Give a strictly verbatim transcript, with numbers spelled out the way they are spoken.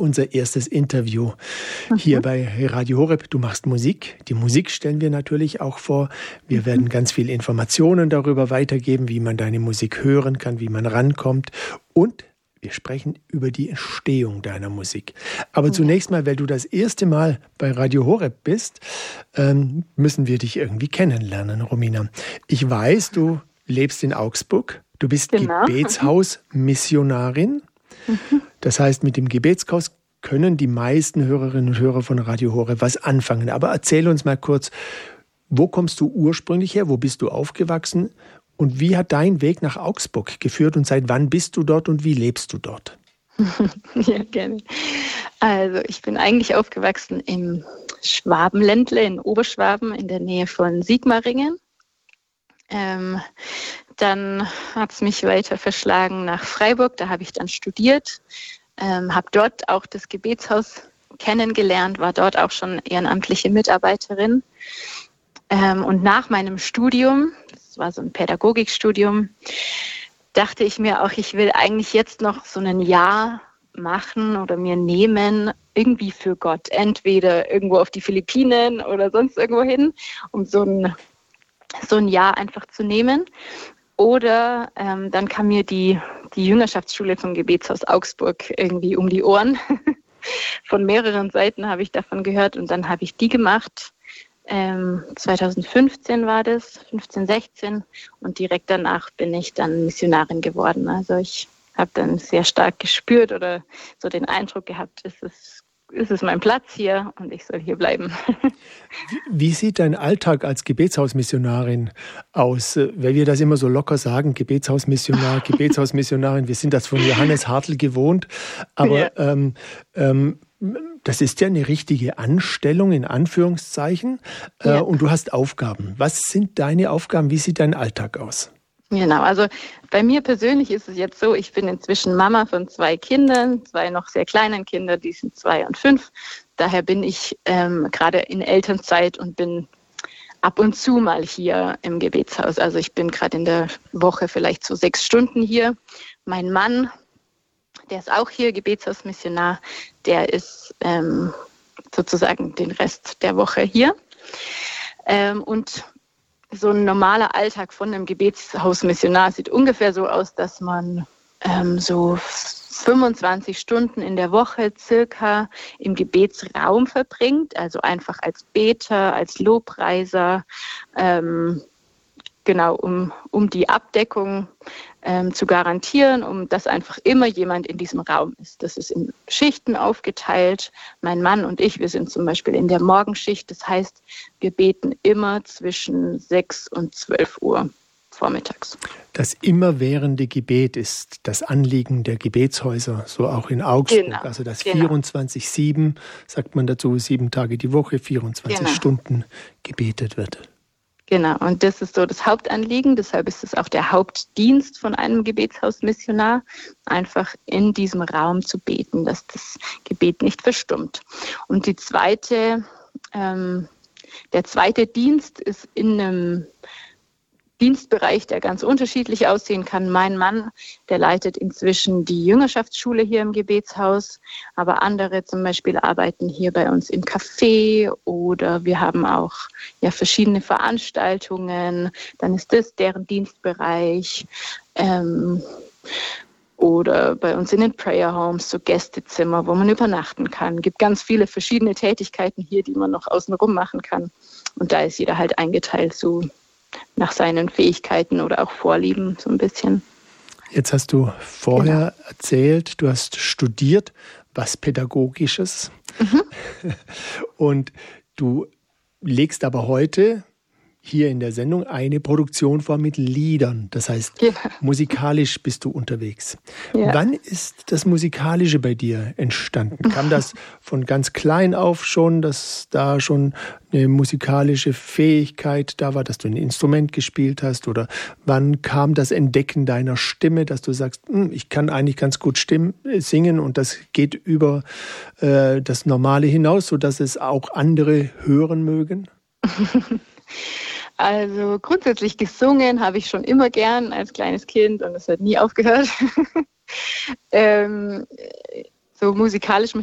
unser erstes Interview mhm. hier bei Radio Horeb. Du machst Musik. Die Musik stellen wir natürlich auch vor. Wir mhm. werden ganz viele Informationen darüber weitergeben, wie man deine Musik hören kann, wie man rankommt. Und wir sprechen über die Entstehung deiner Musik. Aber ja. zunächst mal, weil du das erste Mal bei Radio Horeb bist, ähm, müssen wir dich irgendwie kennenlernen, Romina. Ich weiß, du lebst in Augsburg. Du bist genau. Gebetshausmissionarin. Mhm. Das heißt, mit dem Gebetshaus können die meisten Hörerinnen und Hörer von Radio Horeb was anfangen. Aber erzähl uns mal kurz, wo kommst du ursprünglich her? Wo bist du aufgewachsen? Und wie hat dein Weg nach Augsburg geführt? Und seit wann bist du dort und wie lebst du dort? Ja, gerne. Also ich bin eigentlich aufgewachsen im Schwabenländle in Oberschwaben in der Nähe von Sigmaringen. Ähm, dann hat es mich weiter verschlagen nach Freiburg, da habe ich dann studiert, ähm, habe dort auch das Gebetshaus kennengelernt, war dort auch schon ehrenamtliche Mitarbeiterin. Ähm, und nach meinem Studium, das war so ein Pädagogikstudium, dachte ich mir auch, ich will eigentlich jetzt noch so ein Jahr machen oder mir nehmen, irgendwie für Gott, entweder irgendwo auf die Philippinen oder sonst irgendwo hin, um so ein so ein Jahr einfach zu nehmen. Oder ähm, dann kam mir die, die Jüngerschaftsschule vom Gebetshaus Augsburg irgendwie um die Ohren. Von mehreren Seiten habe ich davon gehört und dann habe ich die gemacht. Ähm, zwanzig fünfzehn war das, fünfzehn, sechzehn und direkt danach bin ich dann Missionarin geworden. Also ich habe dann sehr stark gespürt oder so den Eindruck gehabt, es ist ist es mein Platz hier und ich soll hier bleiben. Wie sieht dein Alltag als Gebetshausmissionarin aus? Weil wir das immer so locker sagen, Gebetshausmissionar, Gebetshausmissionarin, wir sind das von Johannes Hartl gewohnt, aber ja. ähm, ähm, das ist ja eine richtige Anstellung in Anführungszeichen äh, ja. und du hast Aufgaben. Was sind deine Aufgaben? Wie sieht dein Alltag aus? Genau, also bei mir persönlich ist es jetzt so, ich bin inzwischen Mama von zwei Kindern, zwei noch sehr kleinen Kinder, die sind zwei und fünf. Daher bin ich ähm, gerade in Elternzeit und bin ab und zu mal hier im Gebetshaus. Also ich bin gerade in der Woche vielleicht so sechs Stunden hier. Mein Mann, der ist auch hier Gebetshausmissionar, der ist ähm, sozusagen den Rest der Woche hier. Ähm, und so ein normaler Alltag von einem Gebetshausmissionar sieht ungefähr so aus, dass man ähm, so fünfundzwanzig Stunden in der Woche circa im Gebetsraum verbringt, also einfach als Beter, als Lobpreiser, ähm, genau, um, um die Abdeckung ähm, zu garantieren, um dass einfach immer jemand in diesem Raum ist. Das ist in Schichten aufgeteilt. Mein Mann und ich, wir sind zum Beispiel in der Morgenschicht. Das heißt, wir beten immer zwischen sechs und zwölf Uhr vormittags. Das immerwährende Gebet ist das Anliegen der Gebetshäuser, so auch in Augsburg. Genau, also das genau. vierundzwanzig sieben, sagt man dazu, sieben Tage die Woche, vierundzwanzig genau. Stunden gebetet wird. Genau, und das ist so das Hauptanliegen, deshalb ist es auch der Hauptdienst von einem Gebetshausmissionar, einfach in diesem Raum zu beten, dass das Gebet nicht verstummt. Und die zweite, ähm, der zweite Dienst ist in einem Dienstbereich, der ganz unterschiedlich aussehen kann. Mein Mann, der leitet inzwischen die Jüngerschaftsschule hier im Gebetshaus, aber andere zum Beispiel arbeiten hier bei uns im Café oder wir haben auch ja, verschiedene Veranstaltungen. Dann ist das deren Dienstbereich. Ähm, oder bei uns in den Prayer Homes, so Gästezimmer, wo man übernachten kann. Es gibt ganz viele verschiedene Tätigkeiten hier, die man noch außenrum machen kann. Und da ist jeder halt eingeteilt, so nach seinen Fähigkeiten oder auch Vorlieben so ein bisschen. Jetzt hast du vorher genau. erzählt, du hast studiert, was Pädagogisches. Mhm. Und du legst aber heute hier in der Sendung eine Produktion vor mit Liedern. Das heißt, ja. musikalisch bist du unterwegs. Ja. Wann ist das Musikalische bei dir entstanden? Kam das von ganz klein auf schon, dass da schon eine musikalische Fähigkeit da war, dass du ein Instrument gespielt hast? Oder wann kam das Entdecken deiner Stimme, dass du sagst, ich kann eigentlich ganz gut Stimm- singen und das geht über äh, das Normale hinaus, sodass es auch andere hören mögen? Also grundsätzlich gesungen habe ich schon immer gern als kleines Kind und es hat nie aufgehört. ähm, so musikalisch